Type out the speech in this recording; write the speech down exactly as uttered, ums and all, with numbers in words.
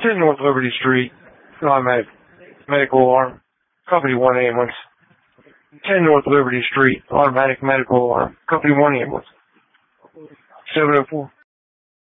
ten North Liberty Street, automatic medical alarm. Company one ambulance. ten North Liberty Street, automatic medical alarm. Company one ambulance. seven oh four.